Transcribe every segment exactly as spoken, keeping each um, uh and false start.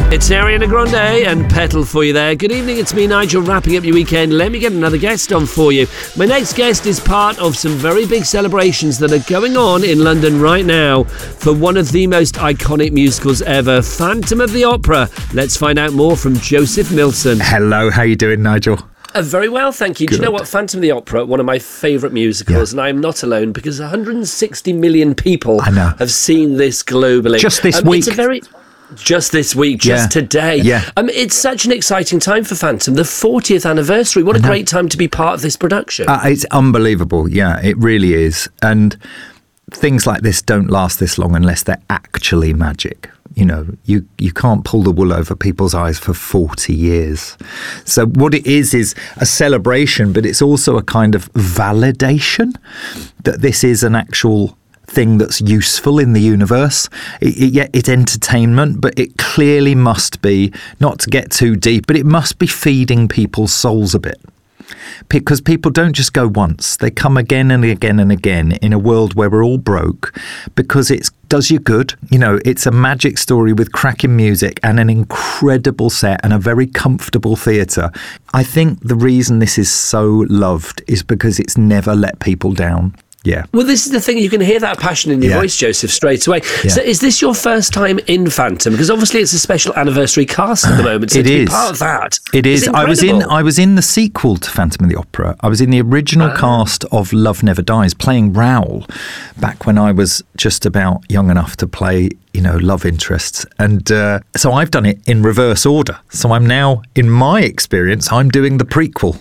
It's Ariana Grande and Petal for you there. Good evening, it's me, Nigel, wrapping up your weekend. Let me get another guest on for you. My next guest is part of some very big celebrations that are going on in London right now for one of the most iconic musicals ever, Phantom of the Opera. Let's find out more from Joseph Milson. Hello, how you doing, Nigel? Uh, very well, thank you. Good. Do you know what? Phantom of the Opera, one of my favourite musicals, yeah. and I am not alone because one hundred sixty million people I know. have seen this globally. Just this um, week. It's a very... Just this week, just yeah. today. Yeah. Um, it's such an exciting time for Phantom, the fortieth anniversary. What a great time to be part of this production. Uh, it's unbelievable, yeah, it really is. And things like this don't last this long unless they're actually magic. You know, you, you can't pull the wool over people's eyes for forty years. So what it is is a celebration, but it's also a kind of validation that this is an actual thing that's useful in the universe. It, it, yeah, it's entertainment, but it clearly must be, not to get too deep, but it must be feeding people's souls a bit. Because people don't just go once, they come again and again and again in a world where we're all broke, because it does you good. You know, it's a magic story with cracking music and an incredible set and a very comfortable theatre. I think the reason this is so loved is because it's never let people down. Yeah. Well, this is the thing. You can hear that passion in your yeah. voice, Joseph, straight away. Yeah. So is this your first time in Phantom? Because obviously it's a special anniversary cast at the moment. So it to is. be part of that It is. is I was in I was in the sequel to Phantom of the Opera. I was in the original oh. cast of Love Never Dies, playing Raoul, back when I was just about young enough to play, you know, love interests. And uh, so I've done it in reverse order. So I'm now, in my experience, I'm doing the prequel.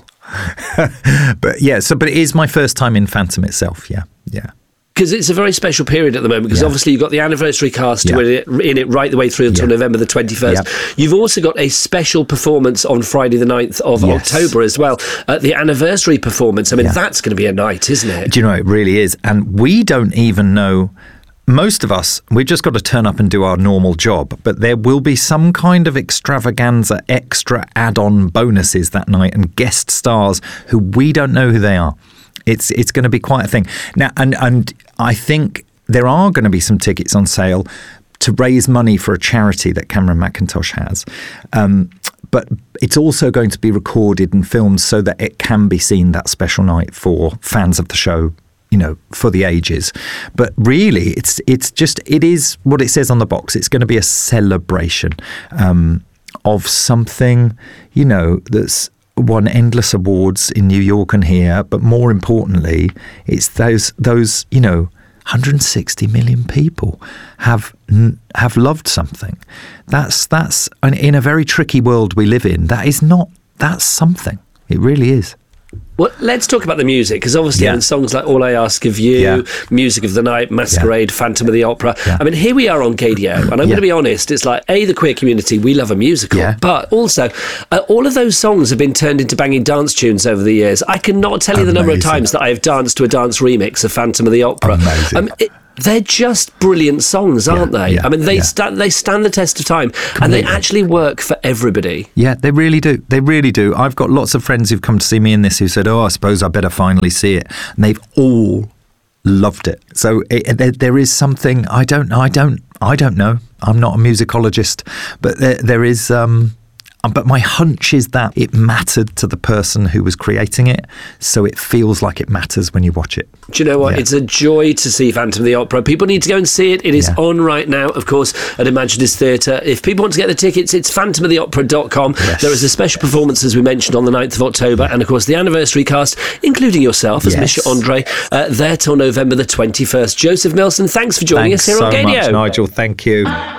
but yeah, so but it is my first time in Phantom itself. Yeah, yeah. Because it's a very special period at the moment, because yeah. obviously you've got the anniversary cast yeah. in, it, in it right the way through until yeah. November the twenty-first. Yeah. You've also got a special performance on Friday the ninth of yes. October as well, uh, the anniversary performance. I mean, yeah. that's going to be a night, isn't it? Do you know, it really is. And we don't even know... Most of us, we've just got to turn up and do our normal job, but there will be some kind of extravaganza, extra add-on bonuses that night and guest stars who we don't know who they are. It's it's going to be quite a thing. Now, and, and I think there are going to be some tickets on sale to raise money for a charity that Cameron Mackintosh has. Um, but it's also going to be recorded and filmed so that it can be seen that special night for fans of the show, you know, for the ages. But really, it's it's just, it is what it says on the box. It's going to be a celebration um, of something, you know, that's won endless awards in New York and here. But more importantly, it's those, those you know, one hundred sixty million people have have loved something. That's, that's in a very tricky world we live in. That is not, that's something. It really is. Well, let's talk about the music, because obviously yeah. in songs like All I Ask of You, yeah. Music of the Night, Masquerade, yeah. Phantom of the Opera. Yeah. I mean, here we are on K D O, and I'm yeah. going to be honest, it's like, A, the queer community, we love a musical, yeah. but also uh, all of those songs have been turned into banging dance tunes over the years. I cannot tell you Amazing. the number of times that I have danced to a dance remix of Phantom of the Opera. Amazing. Um, it, They're just brilliant songs, aren't yeah, they? yeah, I mean, they yeah. stand they stand the test of time, Completely. and they actually work for everybody. Yeah, they really do. They really do. I've got lots of friends who've come to see me in this who said, "Oh, I suppose I better finally see it," and they've all loved it. So it, there, there is something I don't, I don't, I don't know. I'm not a musicologist, but there, there is. Um, But my hunch is that it mattered to the person who was creating it, so it feels like it matters when you watch it. Do you know what? Yeah. It's a joy to see Phantom of the Opera. People need to go and see it. It is yeah. on right now, of course, at Imaginis Theatre. If people want to get the tickets, it's phantom of the opera dot com. Yes. There is a special performance, as we mentioned, on the ninth of October, and, of course, the anniversary cast, including yourself as yes. Misha Andre, uh, there till November the twenty-first. Joseph Milson, thanks for joining thanks us here so on Gadio. Much, Nigel. Thank you.